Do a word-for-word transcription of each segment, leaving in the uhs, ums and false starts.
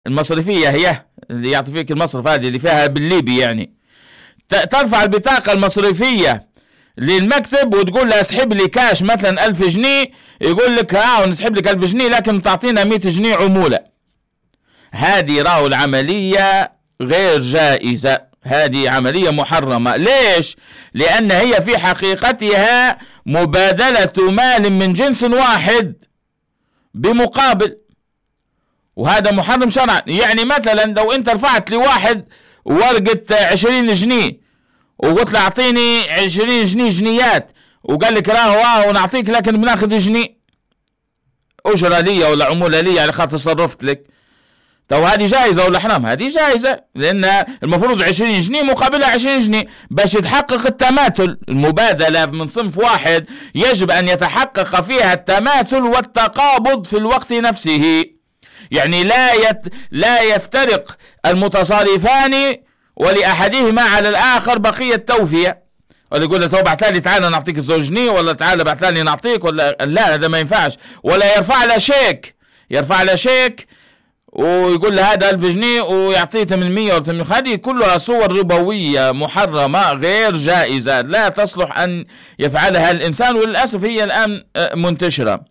المصرفية هي اللي يعطي فيك المصرف، هذه اللي فيها بالليبي يعني. ترفع البطاقة المصرفية للمكتب وتقول له اسحب لي كاش مثلا ألف جنيه، يقول لك ها نسحب لك ألف جنيه لكن تعطينا مئة جنيه عمولة. هذه راهو العملية غير جائزة، هذه عملية محرمة. ليش؟ لأن هي في حقيقتها مبادلة مال من جنس واحد بمقابل، وهذا محرم شرعا. يعني مثلا لو انت رفعت لواحد ورقة عشرين جنيه وقلت له اعطيني عشرين جنيه جنيات، وقال لك راهو راهو نعطيك لكن بناخذ جنيه اجرة لي ولا عمولة لي يعني خاطر صرفت لك. تو هذه جائزة ولا حرام؟ هذه جائزة، لأن المفروض عشرين جنيه مقابلها عشرين جنيه. باش يتحقق التماثل، المبادلة من صنف واحد يجب أن يتحقق فيها التماثل والتقابض في الوقت نفسه. يعني لا يت... لا يفترق المتصارفان ولأحدهما على الآخر بقية توفية، ولا يقول له تو بعتالي تعالى نعطيك الزوج جنيه، ولا تعالى بعتالي نعطيك، ولا لا، هذا ما ينفعش. ولا يرفع له شيك، يرفع له شيك ويقول له هذا ألف جنيه ويعطيه ثمانمية ولا ثمانمية. هذه كلها صور ربوية محرمة غير جائزة، لا تصلح أن يفعلها الإنسان، وللأسف هي الآن منتشرة.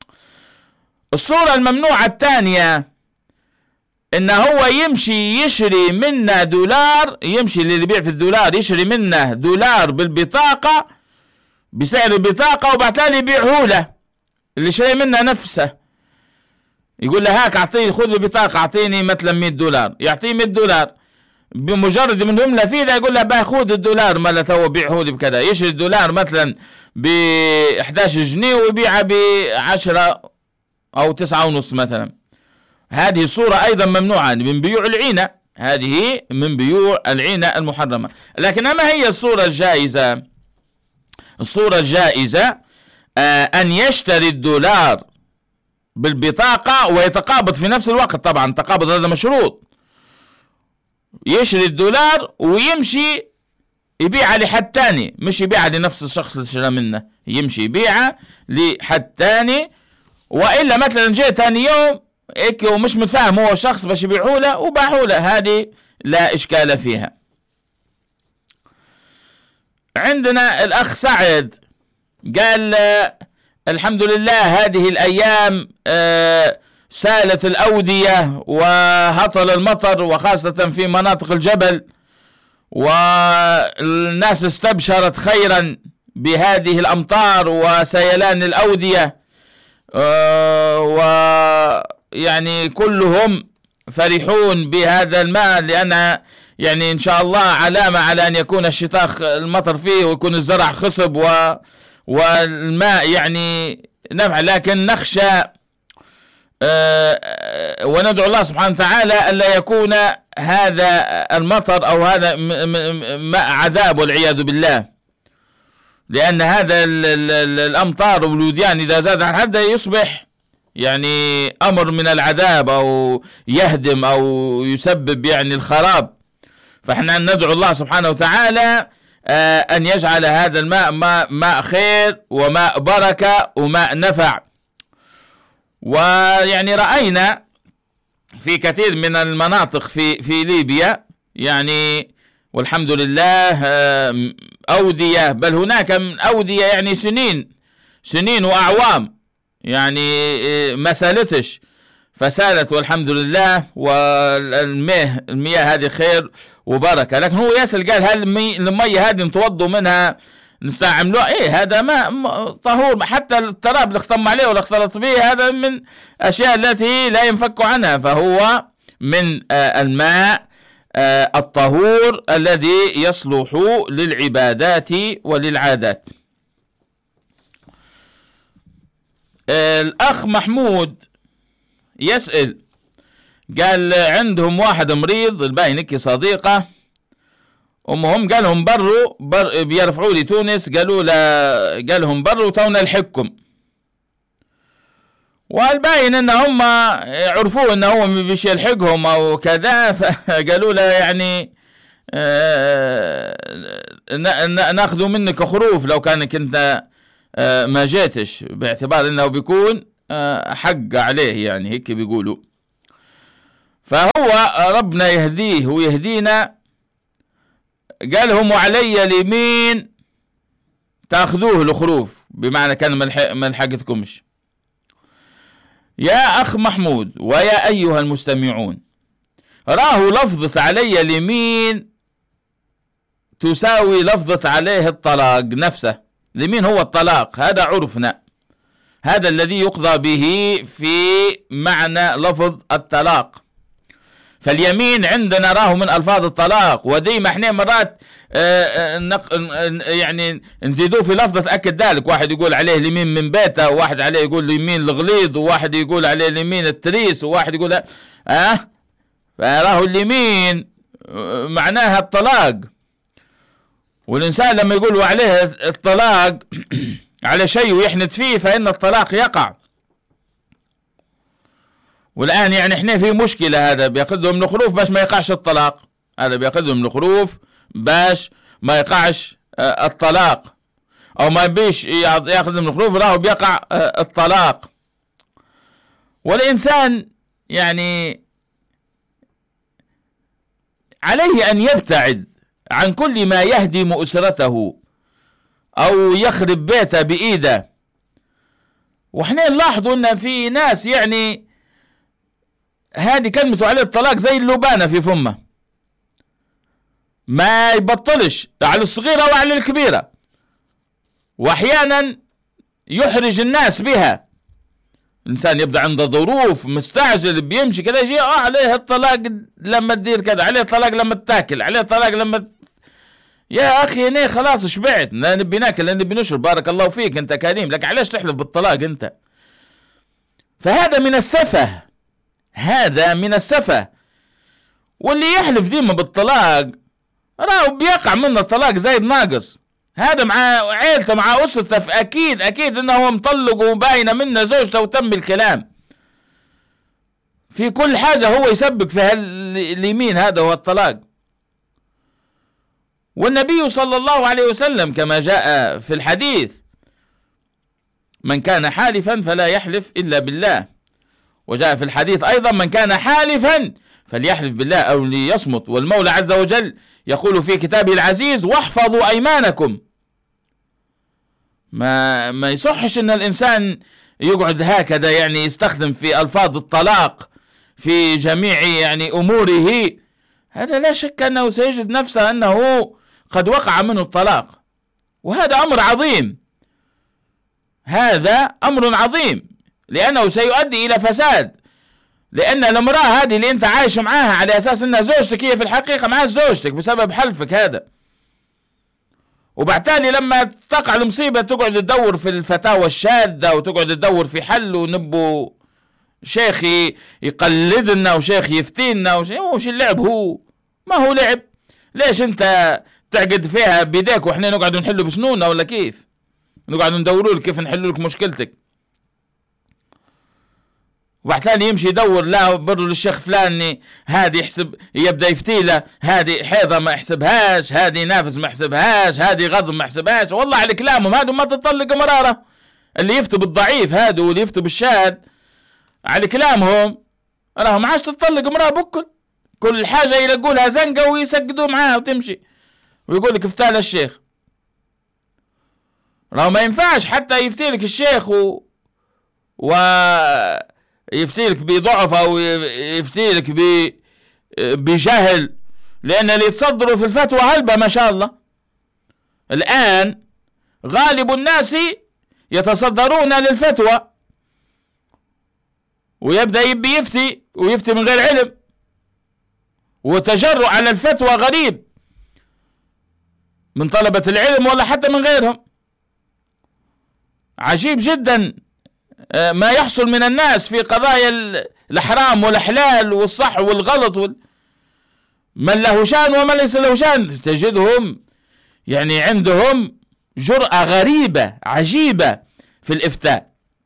الصورة الممنوعة الثانية إن هو يمشي يشري منا دولار، يمشي اللي يبيع في الدولار يشري منه دولار بالبطاقة بسعر البطاقة وبعتالي يبيعه له اللي شري منه نفسه. يقول له هاك اعطيني، خذ البطاقة اعطيني مثلا مئة دولار، يعطيه مئة دولار. بمجرد من جملة فيه يقول له باخذ الدولار مالت هو بيعه لي بكذا. يشري الدولار مثلا ب أحد عشر جنيه ويبيعها ب عشرة او تسعة ونص مثلا. هذه صورة ايضا ممنوعة من بيوع العينة، هذه من بيوع العينة المحرمة. لكن ما هي الصورة الجائزة؟ الصورة الجائزة آه ان يشتري الدولار بالبطاقة ويتقابض في نفس الوقت. طبعا التقابض هذا مشروط. يشري الدولار ويمشي يبيعها لحد تاني، مش يبيعها لنفس الشخص اللي شرى منه، يمشي يبيعها لحد تاني. وإلا مثلا جاء تاني يوم هيك ومش متفاهم هو الشخص باش يبيعه له وباعه له، هذه لا إشكال فيها. عندنا الأخ سعد قال الحمد لله هذه الأيام آه سالت الأودية وهطل المطر، وخاصة في مناطق الجبل، والناس استبشرت خيرا بهذه الأمطار وسيلان الأودية، آه ويعني كلهم فرحون بهذا الماء، لأن يعني إن شاء الله علامة على أن يكون الشتاء المطر فيه ويكون الزرع خصب و والماء يعني نفع. لكن نخشى أه وندعو الله سبحانه وتعالى ألا يكون هذا المطر أو هذا ماء عذاب والعياذ بالله، لأن هذا ال ال ال الأمطار والوديان إذا زاد عن حده يصبح يعني أمر من العذاب أو يهدم أو يسبب يعني الخراب. فإحنا ندعو الله سبحانه وتعالى آه أن يجعل هذا الماء ماء, ماء خير وماء بركة وماء نفع. ويعني رأينا في كثير من المناطق في في ليبيا يعني والحمد لله آه أودية، بل هناك من أودية يعني سنين سنين وأعوام يعني آه ما سالتش، فسالت والحمد لله. والمياه المياه هذه خير وبركة. لكن هو يسأل قال هل المية هذه نتوضوا منها نستعملوها؟ ايه هذا ماء طهور، حتى التراب اللي اختم عليه ولا اختلط به هذا من اشياء التي لا ينفك عنها، فهو من آه الماء آه الطهور الذي يصلح للعبادات وللعادات. آه الاخ محمود يسأل قال عندهم واحد مريض الباينك صديقة امهم قالهم بروا بر بيرفعوا لي تونس، قالوا لا قالهم بروا تونا الحكم، والباين ان هم عرفوا ان هو بيش يلحقهم او كذا، فقالوا له يعني آه ناخذوا منك خروف لو كانك انت آه ما جيتش، باعتبار انه بيكون آه حق عليه يعني هيك بيقولوا. فهو ربنا يهديه ويهدينا، قالهم وعلي اليمين تاخذوه الخروف، بمعنى كان ما لحقتكمش. يا أخ محمود ويا أيها المستمعون، راه لفظة علي اليمين تساوي لفظة عليه الطلاق نفسه. اليمين هو الطلاق، هذا عرفنا، هذا الذي يقضى به في معنى لفظ الطلاق. فاليمين عندنا راه من ألفاظ الطلاق، وديما احنا مرات يعني نزيدوه في لفظة تأكد ذلك. واحد يقول عليه اليمين من بيته، وواحد عليه يقول اليمين الغليظ، وواحد يقول عليه اليمين التريس، وواحد يقول اه فراه اليمين معناها الطلاق. والإنسان لما يقول عليه الطلاق على شيء ويحنث فيه فإن الطلاق يقع. والآن يعني احنا في مشكلة، هذا بياخذهم الخروف باش ما يقعش الطلاق، هذا بياخذهم الخروف باش ما يقعش الطلاق، أو ما يبيش ياخذهم الخروف راهو بيقع الطلاق. والإنسان يعني عليه أن يبتعد عن كل ما يهدم أسرته أو يخرب بيته بإيده. وإحنا نلاحظوا أن في ناس يعني هذه كلمته عليه الطلاق زي اللبانة في فمه، ما يبطلش على الصغيرة وعلى الكبيرة، وأحيانا يحرج الناس بها. الإنسان يبدأ عنده ظروف مستعجل بيمشي كذا يجي آه عليه الطلاق لما تدير كذا، عليه الطلاق لما تاكل، عليه الطلاق لما ت... يا أخي أنا خلاص شبعت، لا نبي ناكل لا نبي نشرب، بارك الله فيك أنت كريم، لك علاش تحلف بالطلاق أنت؟ فهذا من السفه، هذا من السفه. واللي يحلف ديما بالطلاق راهو بيقع منه الطلاق زايد ناقص. هذا مع عيلته مع أسرته فأكيد أكيد أنه هو مطلق وباينة منه زوجته وتم الكلام. في كل حاجة هو يسبق في اليمين، هذا هو الطلاق. والنبي صلى الله عليه وسلم كما جاء في الحديث: من كان حالفا فلا يحلف إلا بالله. وجاء في الحديث أيضا: من كان حالفا فليحلف بالله أو ليصمت. والمولى عز وجل يقول في كتابه العزيز: واحفظوا أيمانكم. ما ما يصحش أن الإنسان يقعد هكذا يعني يستخدم في ألفاظ الطلاق في جميع يعني أموره. هذا لا شك أنه سيجد نفسه أنه قد وقع منه الطلاق، وهذا أمر عظيم، هذا أمر عظيم، لأنه سيؤدي إلى فساد. لأن المرأة هذه اللي أنت عايش معاها على أساس أنها زوجتك، هي في الحقيقة معها زوجتك بسبب حلفك هذا. وبعتالي لما تقع المصيبة تقعد تدور في الفتاوى الشاذة وتقعد تدور في حل، ونبو شيخ يقلدنا وشيخ يفتينا وش اللعب. هو ما هو لعب. ليش أنت تعقد فيها بيديك وإحنا نقعد نحله بسنوننا، ولا كيف نقعد ندوروا لك كيف نحلوا لك مشكلتك؟ وبعدين يمشي يدور لا برضو للشيخ فلاني، هذه يحسب يبدا يفتيله، هذه حيضه ما يحسبهاش، هذه نافس ما يحسبهاش، هذه غضب ما يحسبهاش. والله على كلامهم هادو ما تطلق مراره. اللي يفتوا بالضعيف هادو واللي يفتوا بالشاذ على كلامهم راهو ما عادش تطلق مراه بكل. كل حاجه يلقوا لها زنقه ويسقدوا معاها وتمشي، ويقول لك افتال الشيخ. راهو ما ينفعش حتى يفتيلك الشيخ و و يفتيلك بضعف أو يفتيلك بجهل، لأن اللي يتصدروا في الفتوى هلبة ما شاء الله. الآن غالب الناس يتصدرون للفتوى، ويبدأ يبي يفتي ويفتي من غير علم، وتجرؤ على الفتوى غريب من طلبة العلم ولا حتى من غيرهم. عجيب جدا ما يحصل من الناس في قضايا الحرام والحلال والصح والغلط وال... من له شان ومن ليس له شان. تجدهم يعني عندهم جرأة غريبة عجيبة في الإفتاء،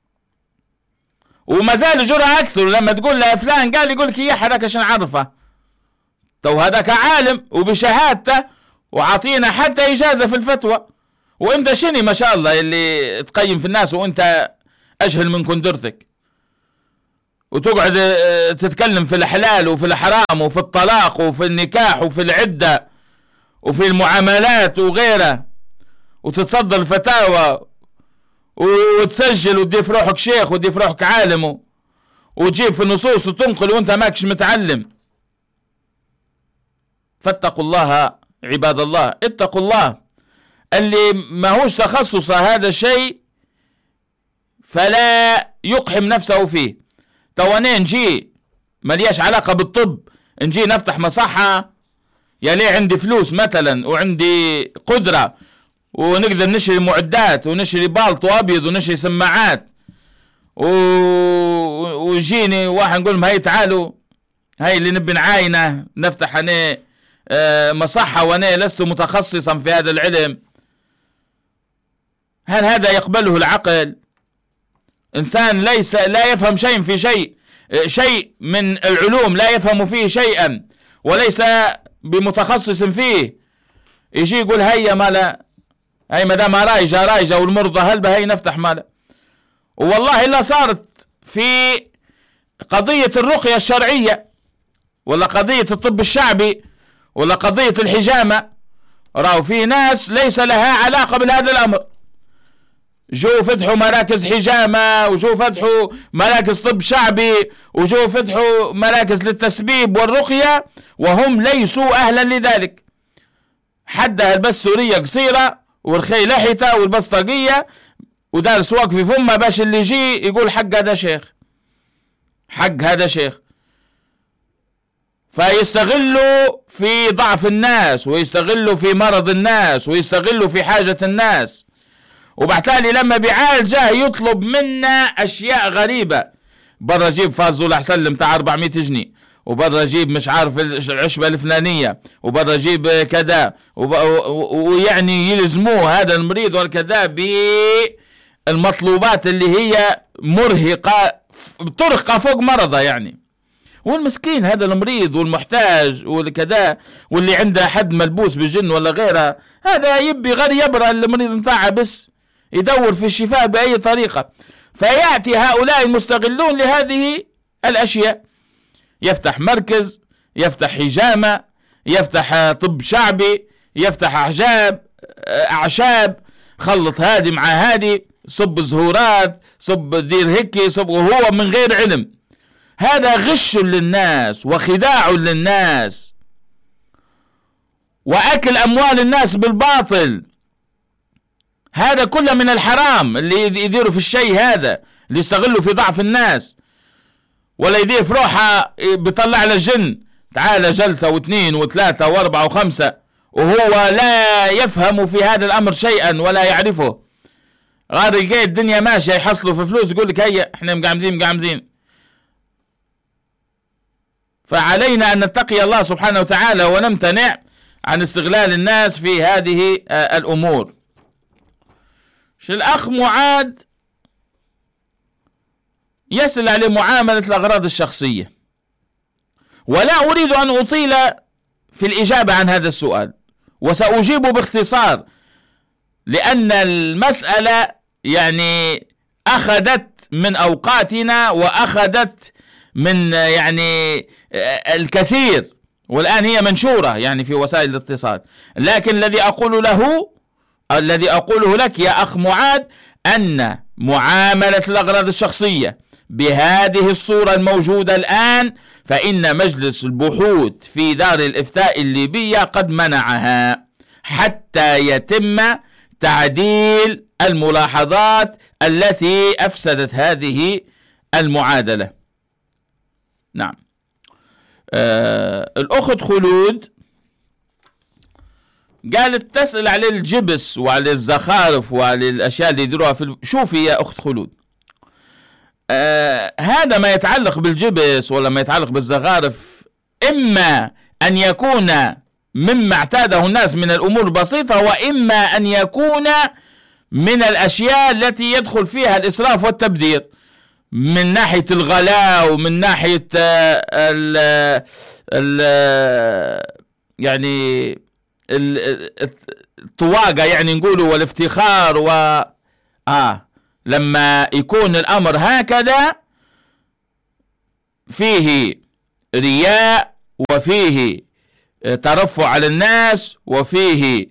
وما زال جرأة أكثر لما تقول له فلان قال يقول لك إياه حداك عشان عرفه، تو هذاك عالم وبشهادته وعطينا حتى إجازة في الفتوى، وأنت شني ما شاء الله اللي تقيم في الناس وأنت أجهل من كندرتك. وتقعد تتكلم في الحلال وفي الحرام وفي الطلاق وفي النكاح وفي العدة وفي المعاملات وغيرها، وتتصدر الفتاوى وتسجل وتضيف روحك شيخ وتضيف روحك عالم وتجيب في النصوص وتنقل وانت ماكش متعلم. فاتقوا الله عباد الله، اتقوا الله. اللي ما هوش تخصص هذا الشيء فلا يقحم نفسه فيه. توانين نجي ملياش علاقة بالطب، نجي نفتح مصحة، يا ليه عندي فلوس مثلا وعندي قدرة ونقدر نشري معدات ونشري بالطو أبيض ونشري سماعات، و... ويجيني واحد نقول لهم هاي تعالوا هاي اللي نبي نعاينه نفتح أنا مصحة وأنا لست متخصصا في هذا العلم. هل هذا يقبله العقل؟ إنسان ليس لا يفهم شيء في شيء شيء من العلوم، لا يفهم فيه شيئا وليس بمتخصص فيه، يجي يقول هيا مالا هي مدام رايجة رايجة والمرضى هلبة هي نفتح مالا. والله إلا صارت في قضية الرقية الشرعية ولا قضية الطب الشعبي ولا قضية الحجامة، راو في ناس ليس لها علاقة بهذا الأمر، جو فتحوا مراكز حجامة وجو فتحوا مراكز طب شعبي وجو فتحوا مراكز للتسبيب والرقية وهم ليسوا أهلا لذلك. حدها البس سورية قصيرة والخي لحيته والبسطاقية ودار سواق في فمه باش اللي يجي يقول حق هذا شيخ، حق هذا شيخ. فيستغلوا في ضعف الناس ويستغلوا في مرض الناس ويستغلوا في حاجة الناس، وبعتالي لما بيعالجه يطلب منا أشياء غريبة. برا جيب فازول أحسن متاع أربعمية جنيه، وبرا جيب مش عارف العشبة الفلانية، وبرا جيب كذا، ويعني يلزموه هذا المريض والكذا بالمطلوبات اللي هي مرهقة ترهقة فوق مرضه يعني. والمسكين هذا المريض والمحتاج والكذا واللي عنده حد ملبوس بالجن ولا غيره، هذا يبي غير يبرأ المريض متاعه بس يدور في الشفاء بأي طريقة. فيأتي هؤلاء المستغلون لهذه الأشياء، يفتح مركز، يفتح حجامة، يفتح طب شعبي، يفتح أحجاب أعشاب، خلط هادي مع هادي، صب زهورات، صب دير هيك، صب، وهو من غير علم. هذا غش للناس وخداع للناس وأكل أموال الناس بالباطل. هذا كله من الحرام اللي يديروا في الشيء هذا، اللي يستغلوا في ضعف الناس، ولا يدير في روحه بيطلع له جن تعال جلسة واثنين وثلاثة واربعة وخمسة وهو لا يفهم في هذا الأمر شيئا ولا يعرفه. غير يلقى الدنيا ماشية يحصلوا في فلوس يقول لك هيا احنا مقعمزين مقعمزين. فعلينا أن نتقي الله سبحانه وتعالى ونمتنع عن استغلال الناس في هذه الأمور. الأخ معاذ يسأل على معاملة الأغراض الشخصية، ولا أريد أن أطيل في الإجابة عن هذا السؤال، وسأجيبه باختصار، لأن المسألة يعني أخذت من أوقاتنا وأخذت من يعني الكثير، والآن هي منشورة يعني في وسائل الاتصال. لكن الذي أقول له الذي أقوله لك يا أخ معاذ أن معاملة الأغراض الشخصية بهذه الصورة الموجودة الآن فإن مجلس البحوث في دار الإفتاء الليبية قد منعها حتى يتم تعديل الملاحظات التي أفسدت هذه المعادلة. نعم. آه الأخت خلود قالت تسأل على الجبس وعلى الزخارف وعلى الأشياء اللي يديروها في ال... شوفي يا أخت خلود، آه هذا ما يتعلق بالجبس ولا ما يتعلق بالزخارف إما أن يكون مما اعتاده الناس من الأمور البسيطة، وإما أن يكون من الأشياء التي يدخل فيها الإسراف والتبذير من ناحية الغلاء ومن ناحية ال ال يعني الطواقة يعني نقولوا والافتخار و آه لما يكون الأمر هكذا فيه رياء، وفيه ترفع على الناس، وفيه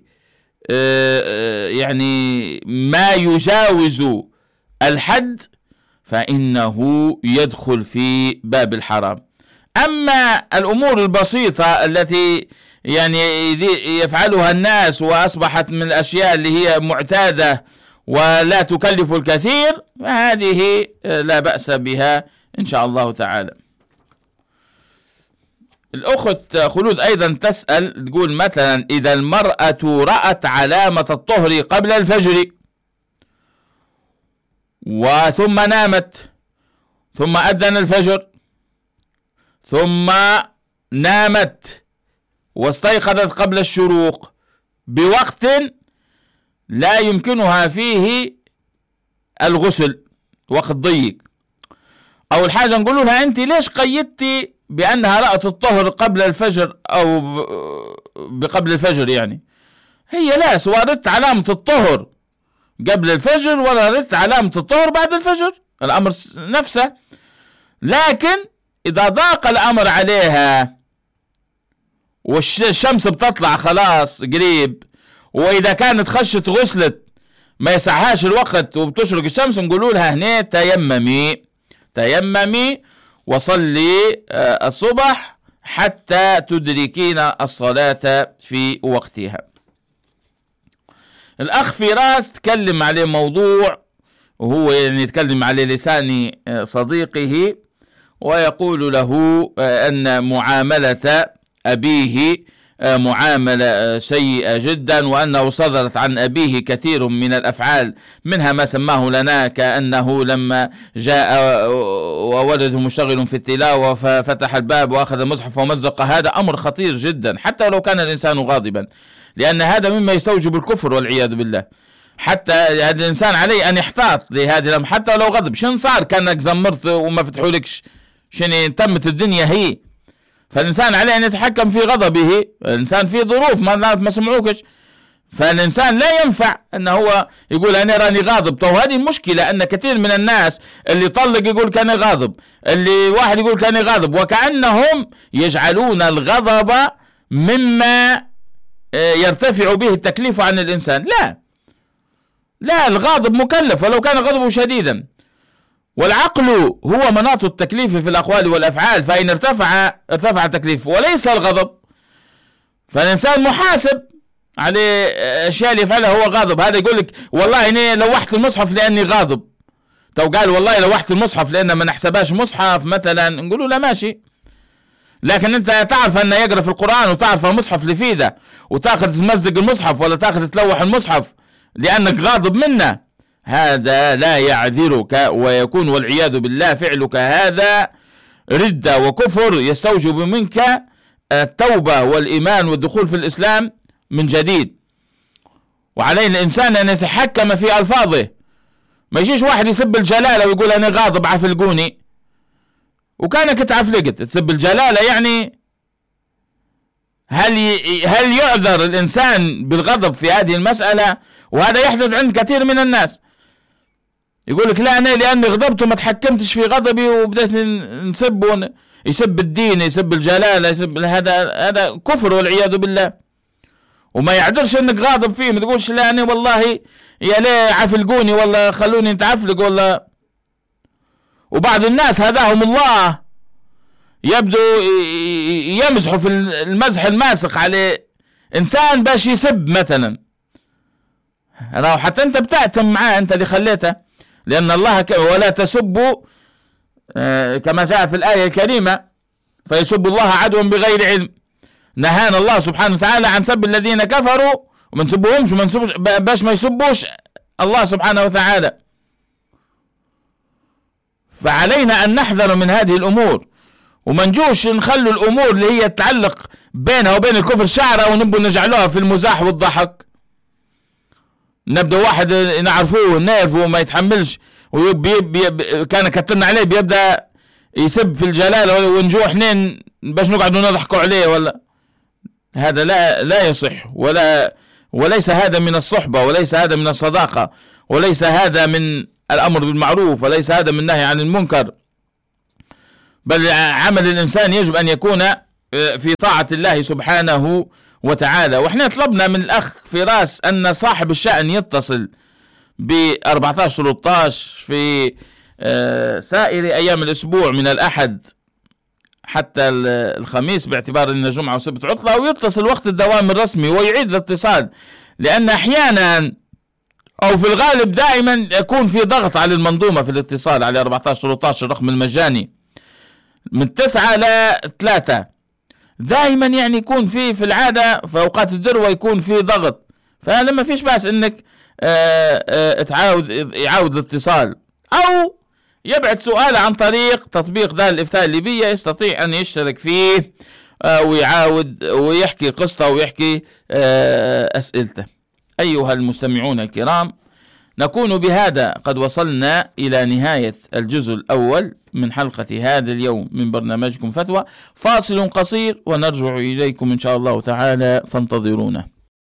يعني ما يجاوز الحد، فإنه يدخل في باب الحرام. أما الأمور البسيطة التي يعني يفعلها الناس وأصبحت من الأشياء اللي هي معتادة ولا تكلف الكثير، هذه لا بأس بها إن شاء الله تعالى. الأخت خلود أيضا تسأل، تقول مثلا إذا المرأة رأت علامة الطهر قبل الفجر وثم نامت، ثم أذن الفجر، ثم نامت واستيقظت قبل الشروق بوقت لا يمكنها فيه الغسل، وقت ضيق، أول حاجة نقول لها أنت ليش قيدتي بأنها رأت الطهر قبل الفجر أو بقبل الفجر؟ يعني هي لا، سواء رأت علامة الطهر قبل الفجر ولا رأت علامة الطهر بعد الفجر، الأمر نفسه. لكن إذا ضاق الأمر عليها والشمس بتطلع خلاص قريب، وإذا كانت خشت غسلت ما يسعهاش الوقت وبتشرق الشمس، نقولوا لها هنا تيممي تيممي وصلي الصبح حتى تدركين الصلاة في وقتها. الأخ فراس تكلم عليه موضوع، وهو يعني يتكلم على لسان صديقه، ويقول له أن معاملة أبيه معاملة سيئة جدا، وأنه صدرت عن أبيه كثير من الأفعال، منها ما سماه لنا كأنه لما جاء وولده مشتغل في التلاوة ففتح الباب وأخذ المصحف ومزق. هذا أمر خطير جدا حتى لو كان الإنسان غاضبا، لأن هذا مما يستوجب الكفر والعياذ بالله. حتى هذا الإنسان عليه أن يحتاط لهذه الأمر حتى لو غضب. شن صار كأنك زمرت وما فتحولكش، شن تمت الدنيا هي. فالإنسان عليه أن يتحكم في غضبه، الإنسان في ظروف ما ما سمعوكش، فالإنسان لا ينفع أنه هو يقول أنا راني غاضب. طب هذه المشكلة، أن كثير من الناس اللي طلق يقول كان غاضب، اللي واحد يقول كان غاضب، وكأنهم يجعلون الغضب مما يرتفع به التكليف عن الإنسان. لا لا، الغاضب مكلف ولو كان غضبه شديدا، والعقل هو مناط التكليف في الأقوال والأفعال، فإن ارتفع ارتفع التكليف وليس الغضب. فالإنسان محاسب على أشياء اللي يفعلها هو غاضب. هذا يقول لك والله إني لوحت المصحف لأني غاضب، تو قال والله لوحت المصحف لأن ما نحسبهاش مصحف مثلا، نقولوا لا ماشي، لكن أنت تعرف أنه يقرأ في القرآن وتعرف المصحف اللي فيه ده، وتاخذ تمزق المصحف ولا تاخذ تلوح المصحف لأنك غاضب منه، هذا لا يعذرك، ويكون والعياذ بالله فعلك هذا ردة وكفر يستوجب منك التوبة والإيمان والدخول في الإسلام من جديد. وعليه الإنسان أن يتحكم في ألفاظه، ما يجيش واحد يسب الجلالة ويقول أنا غاضب عفلقوني، وكانك تعفلقت تسب الجلالة. يعني هل ي... هل يعذر الإنسان بالغضب في هذه المسألة؟ وهذا يحدث عند كثير من الناس، يقول لك لا أنا لأني غضبت وما تحكمتش في غضبي وبدأت نسب، يسب الدين، يسب الجلالة، يسب هذا هذا كفر والعياذ بالله. وما يعذرش انك غاضب فيه، ما تقولش لا أنا والله يا لا عفلقوني ولا خلوني نتعفلق ولا. وبعض الناس هداهم الله يبدو يمزحوا في المزح الماسخ على إنسان باش يسب مثلا، أنا حتى أنت بتأتم معاه، أنت اللي خليته، لأن الله ك... ولا تسبوا آه كما جاء في الآية الكريمة فيسب الله عدوا بغير علم. نهانا الله سبحانه وتعالى عن سب الذين كفروا وما نسبوهمش وما نسبوش باش ما يسبوش الله سبحانه وتعالى. فعلينا أن نحذر من هذه الأمور، وما نجوش نخلوا الأمور اللي هي تتعلق بينها وبين الكفر شعرة ونبقوا نجعلوها في المزاح والضحك. نبدأ واحد نعرفوه نعرفه وما يتحملش وكان كترنا عليه بيبدأ يسب في الجلالة ونجوح احنين باش نقعدوا نضحكوا عليه، ولا هذا لا لا يصح، ولا وليس هذا من الصحبة، وليس هذا من الصداقة، وليس هذا من الأمر بالمعروف، وليس هذا من النهي عن المنكر. بل عمل الإنسان يجب أن يكون في طاعة الله سبحانه وتعالى. وإحنا طلبنا من الأخ فراس أن صاحب الشأن يتصل ب أربعة عشر ثلاثة عشر في سائر أيام الأسبوع من الأحد حتى الخميس، باعتبار أن جمعة وسبت عطلة، ويتصل وقت الدوام الرسمي ويعيد الاتصال، لأن أحيانا أو في الغالب دائما يكون في ضغط على المنظومة في الاتصال على أربعة عشر ثلاثة عشر الرقم المجاني من تسعة ل ثلاثة. دائما يعني يكون في في العادة في أوقات الذروة يكون في ضغط، فلما فيش بأس أنك آآ آآ تعاود يعاود الاتصال، أو يبعث سؤال عن طريق تطبيق دار الإفتاء الليبية يستطيع أن يشترك فيه ويعاود ويحكي قصته ويحكي أسئلته. أيها المستمعون الكرام، نكون بهذا قد وصلنا إلى نهاية الجزء الأول من حلقة هذا اليوم من برنامجكم فتوى. فاصل قصير ونرجع إليكم إن شاء الله تعالى، فانتظرونا.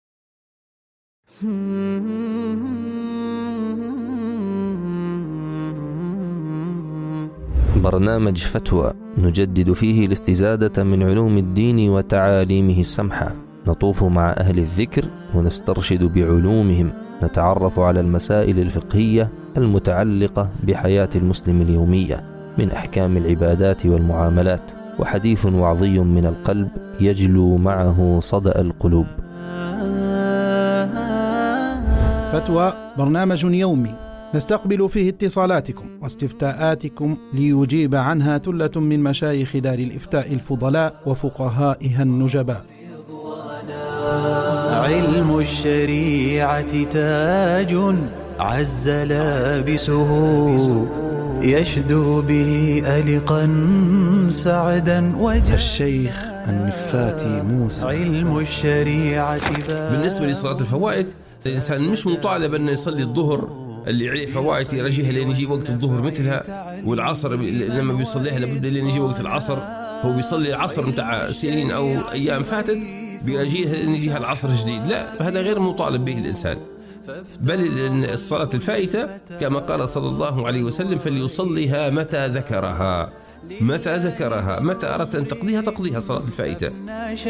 برنامج فتوى نجدد فيه الاستزادة من علوم الدين وتعاليمه السمحة، نطوف مع أهل الذكر ونسترشد بعلومهم، نتعرف على المسائل الفقهية المتعلقة بحياة المسلم اليومية من أحكام العبادات والمعاملات، وحديث وعظي من القلب يجلو معه صدأ القلوب. فتوى برنامج يومي نستقبل فيه اتصالاتكم واستفتاءاتكم ليجيب عنها ثلة من مشايخ دار الإفتاء الفضلاء وفقهائها النجباء. علم الشريعة تاج عز لابسه، يشدو به ألقا سعدا وجه. الشيخ النفاتي موسى. علم الشريعة بالنسبة لصلاة الفوائد، الإنسان مش مطالب أن يصلي الظهر اللي عليه فوائد يرجيها لين يجي وقت الظهر مثلها، والعصر لما بيصليها لابد لين يجي وقت العصر. هو بيصلي العصر متاع سنين أو أيام فاتت بيرجيها لين يجيها العصر جديد، لا، هذا غير مطالب به الإنسان. بل الصلاة الفائتة كما قال صلى الله عليه وسلم فليصليها متى ذكرها، متى ذكرها، متى أردت أن تقضيها تقضيها صلاة الفائتة.